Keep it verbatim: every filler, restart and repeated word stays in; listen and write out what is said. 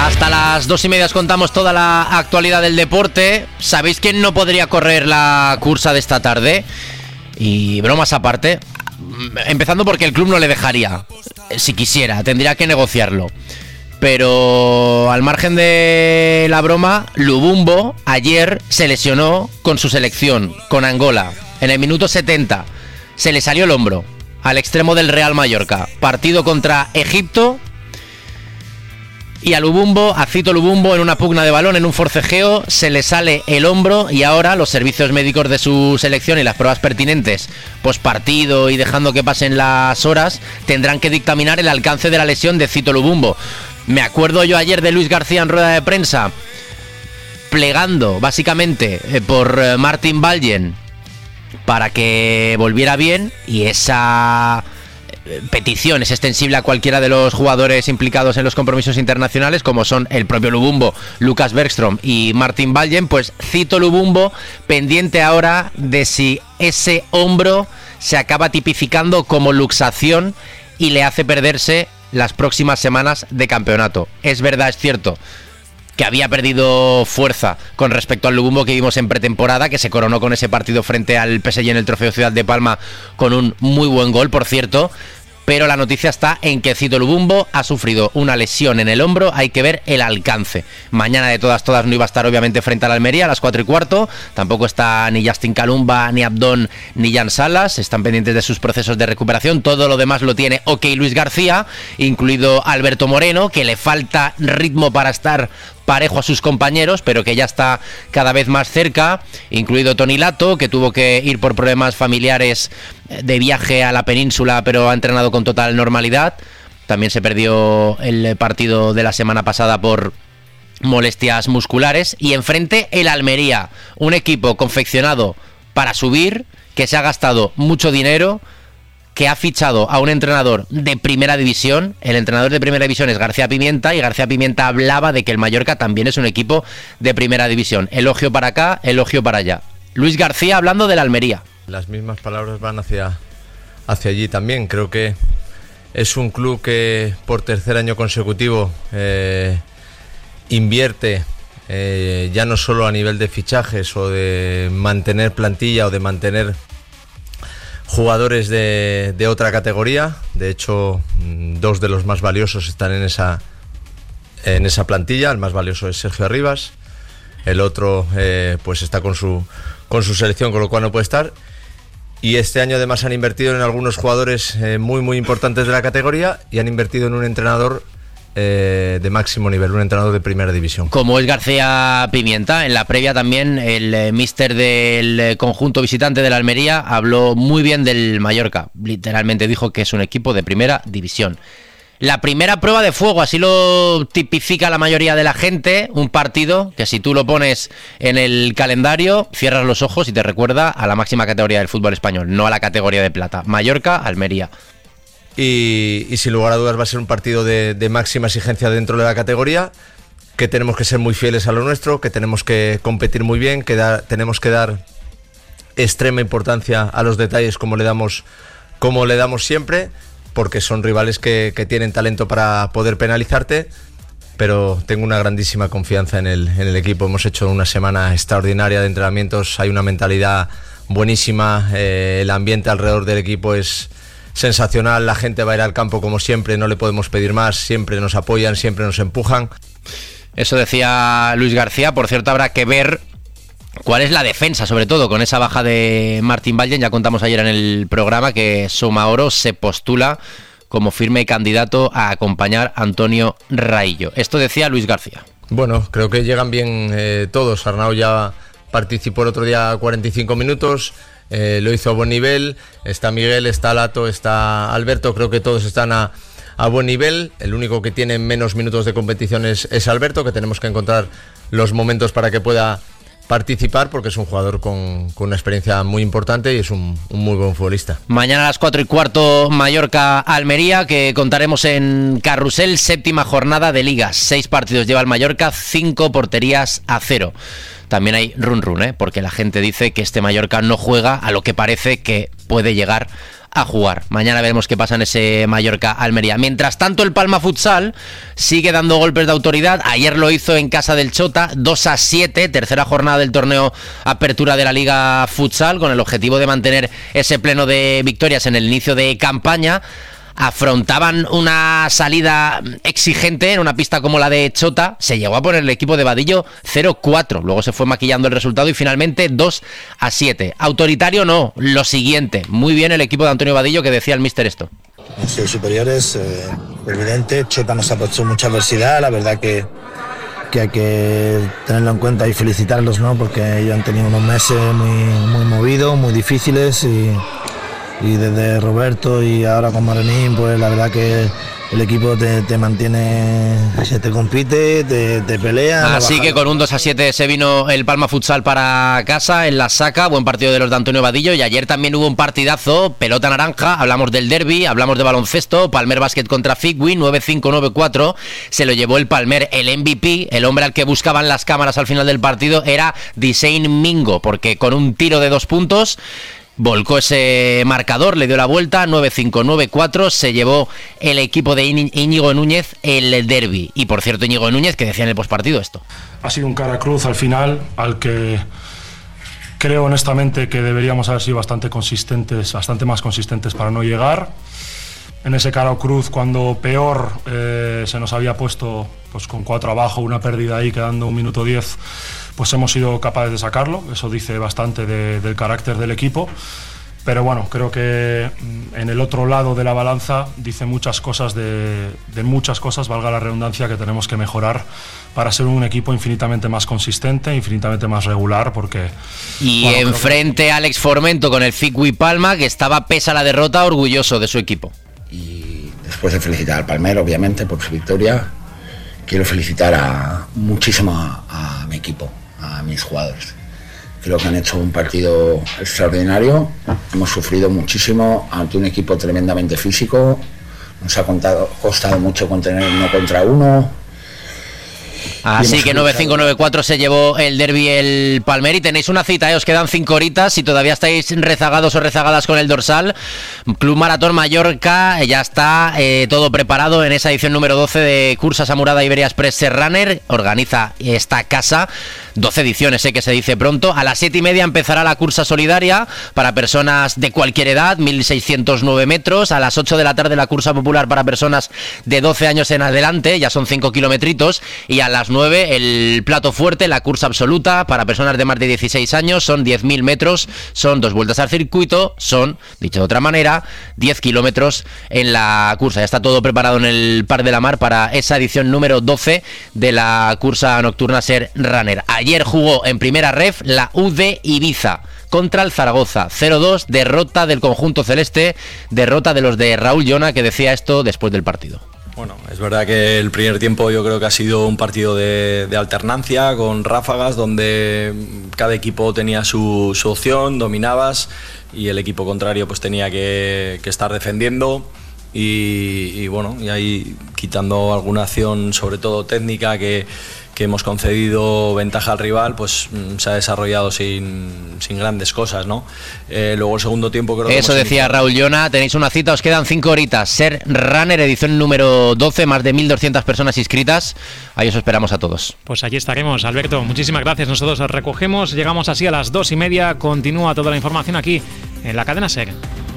Hasta las dos y media os contamos toda la actualidad del deporte. ¿Sabéis quién no podría correr la cursa de esta tarde? Y bromas aparte, empezando porque el club no le dejaría, si quisiera, tendría que negociarlo. Pero al margen de la broma, Lubumbo ayer se lesionó con su selección, con Angola. En el minuto setenta se le salió el hombro al extremo del Real Mallorca. Partido contra Egipto. Y a Lubumbo, a Zito Lubumbo, en una pugna de balón, en un forcejeo, se le sale el hombro y ahora los servicios médicos de su selección y las pruebas pertinentes, post partido y dejando que pasen las horas, tendrán que dictaminar el alcance de la lesión de Zito Lubumbo. Me acuerdo yo ayer de Luis García en rueda de prensa, plegando básicamente eh, por eh, Martin Valjen para que volviera bien, y esa petición es extensible a cualquiera de los jugadores implicados en los compromisos internacionales, como son el propio Lubumbo, Lucas Bergström y Martin Valjen. Pues Zito Lubumbo pendiente ahora de si ese hombro se acaba tipificando como luxación y le hace perderse las próximas semanas de campeonato. Es verdad, es cierto que había perdido fuerza con respecto al Lubumbo que vimos en pretemporada, que se coronó con ese partido frente al P S G en el Trofeo Ciudad de Palma con un muy buen gol, por cierto. Pero la noticia está en que Zito Lubumbo ha sufrido una lesión en el hombro. Hay que ver el alcance. Mañana de todas todas no iba a estar obviamente frente al Almería a las cuatro y cuarto. Tampoco está ni Justin Kalumba, ni Abdón, ni Jan Salas. Están pendientes de sus procesos de recuperación. Todo lo demás lo tiene ok Luis García, incluido Alberto Moreno, que le falta ritmo para estar parejo a sus compañeros, pero que ya está cada vez más cerca, incluido Toni Lato, que tuvo que ir por problemas familiares de viaje a la península, pero ha entrenado con total normalidad. También se perdió el partido de la semana pasada por molestias musculares. Y enfrente el Almería, un equipo confeccionado para subir, que se ha gastado mucho dinero, que ha fichado a un entrenador de primera división. El entrenador de primera división es García Pimienta, y García Pimienta hablaba de que el Mallorca también es un equipo de primera división. Elogio para acá, elogio para allá. Luis García hablando del Almería. Las mismas palabras van hacia, hacia allí también. Creo que es un club que por tercer año consecutivo eh, invierte eh, ya no solo a nivel de fichajes o de mantener plantilla o de mantener jugadores de, de otra categoría. De hecho, dos de los más valiosos están en esa, en esa plantilla. El más valioso es Sergio Arribas. El otro eh, pues está con su, con su selección, con lo cual no puede estar. Y este año además han invertido en algunos jugadores eh, muy muy importantes de la categoría, y han invertido en un entrenador eh, de máximo nivel, un entrenador de primera división. Como es García Pimienta. En la previa también el eh, míster del conjunto visitante de la Almería habló muy bien del Mallorca. Literalmente dijo que es un equipo de primera división. La primera prueba de fuego, así lo tipifica la mayoría de la gente. Un partido que si tú lo pones en el calendario, cierras los ojos y te recuerda a la máxima categoría del fútbol español, no a la categoría de plata. Mallorca, Almería. Y, y sin lugar a dudas va a ser un partido de, de máxima exigencia dentro de la categoría, que tenemos que ser muy fieles a lo nuestro, que tenemos que competir muy bien, que da, tenemos que dar extrema importancia a los detalles como le damos, como le damos siempre, porque son rivales que, que tienen talento para poder penalizarte, pero tengo una grandísima confianza en el, en el equipo. Hemos hecho una semana extraordinaria de entrenamientos, hay una mentalidad buenísima, eh, el ambiente alrededor del equipo es sensacional, la gente va a ir al campo como siempre, no le podemos pedir más, siempre nos apoyan, siempre nos empujan. Eso decía Luis García. Por cierto, habrá que ver cuál es la defensa, sobre todo con esa baja de Martin Valjen. Ya contamos ayer en el programa que Somaoro se postula como firme candidato a acompañar a Antonio Raillo. Esto decía Luis García. Bueno, creo que llegan bien eh, todos. Arnau ya participó el otro día cuarenta y cinco minutos, eh, lo hizo a buen nivel. Está Miguel, está Lato, está Alberto. Creo que todos están a, a buen nivel. El único que tiene menos minutos de competición es, es Alberto, que tenemos que encontrar los momentos para que pueda participar, porque es un jugador con, con una experiencia muy importante y es un, un muy buen futbolista. Mañana a las cuatro y cuarto Mallorca-Almería, que contaremos en Carrusel, séptima jornada de Liga. Seis partidos lleva el Mallorca, cinco porterías a cero. También hay run run, ¿eh? Porque la gente dice que este Mallorca no juega a lo que parece que puede llegar a jugar. Mañana veremos qué pasa en ese Mallorca-Almería. Mientras tanto, el Palma Futsal sigue dando golpes de autoridad. Ayer lo hizo en casa del Chota, dos a siete, tercera jornada del torneo Apertura de la Liga Futsal, con el objetivo de mantener ese pleno de victorias en el inicio de campaña. Afrontaban una salida exigente en una pista como la de Chota. Se llegó a poner el equipo de Vadillo cero cuatro. Luego se fue maquillando el resultado y finalmente dos a siete. Autoritario no, lo siguiente. Muy bien el equipo de Antonio Vadillo, que decía el míster esto. Hemos sido superiores, eh, evidente. Chota nos ha puesto mucha adversidad. La verdad que, que hay que tenerlo en cuenta y felicitarlos, ¿no? Porque ellos han tenido unos meses muy, muy movidos, muy difíciles y... y desde Roberto y ahora con Marenín, pues la verdad que el equipo te, te mantiene, se te compite, te, te pelea. Así no que con un dos a siete se vino el Palma Futsal para casa en la Saca, buen partido de los de Antonio Vadillo, y ayer también hubo un partidazo, pelota naranja, hablamos del derbi, hablamos de baloncesto, Palmer Basket contra Figui, nueve cinco nueve cuatro, se lo llevó el Palmer, el M V P, el hombre al que buscaban las cámaras al final del partido era Disein Mingo, porque con un tiro de dos puntos volcó ese marcador, le dio la vuelta, nueve cinco nueve cuatro, se llevó el equipo de Íñigo Núñez el derbi. Y por cierto, Íñigo Núñez, que decía en el postpartido esto. Ha sido un cara cruz al final, al que creo honestamente que deberíamos haber sido bastante consistentes, bastante más consistentes para no llegar. En ese cara cruz, cuando peor eh, se nos había puesto pues con cuatro abajo, una pérdida ahí, quedando un minuto diez, pues hemos sido capaces de sacarlo. Eso dice bastante de, del carácter del equipo. Pero bueno, creo que en el otro lado de la balanza dice muchas cosas de, de muchas cosas, valga la redundancia, que tenemos que mejorar para ser un equipo infinitamente más consistente, infinitamente más regular, porque... Y bueno, enfrente que... Alex Formento con el Figui Palma, que estaba, pese a la derrota, orgulloso de su equipo. Y después de felicitar al Palmer, obviamente, por su victoria, quiero felicitar a, muchísimo a, a mi equipo, a mis jugadores. Creo que han hecho un partido extraordinario, hemos sufrido muchísimo ante un equipo tremendamente físico, nos ha contado, costado mucho contener uno contra uno. Así que nueve cinco nueve cuatro se llevó el derbi el Palmer, y tenéis una cita, ¿eh? Os quedan cinco horitas, si todavía estáis rezagados o rezagadas con el dorsal. Club Maratón Mallorca, ya está eh, todo preparado en esa edición número doce de Cursa Samurada Iberia Express Runner. Organiza esta casa, doce ediciones, eh, que se dice pronto. A las siete y media empezará la cursa solidaria para personas de cualquier edad, mil seiscientos nueve metros. A las ocho de la tarde la cursa popular para personas de doce años en adelante, ya son cinco kilometritos. Y a las nueve el plato fuerte, la cursa absoluta para personas de más de dieciséis años, son diez mil metros, son dos vueltas al circuito, son, dicho de otra manera, diez kilómetros en la cursa. Ya está todo preparado en el Parc de la Mar para esa edición número doce de la cursa nocturna Ser Runner. Ayer jugó en primera ref la U D Ibiza contra el Zaragoza, cero dos, derrota del conjunto celeste, derrota de los de Raúl Llona, que decía esto después del partido. Bueno, es verdad que el primer tiempo yo creo que ha sido un partido de, de alternancia, con ráfagas, donde cada equipo tenía su, su opción, dominabas, y el equipo contrario pues tenía que, que estar defendiendo, y, y bueno, y ahí quitando alguna acción, sobre todo técnica, que, que hemos concedido ventaja al rival, pues se ha desarrollado sin, sin grandes cosas, ¿no? Eh, luego el segundo tiempo creo que... Eso decía iniciado. Raúl Llona, tenéis una cita, os quedan cinco horitas. Ser Runner, edición número doce, más de mil doscientas personas inscritas. Ahí os esperamos a todos. Pues allí estaremos, Alberto. Muchísimas gracias. Nosotros os recogemos, llegamos así a las dos y media. Continúa toda la información aquí en la cadena SER.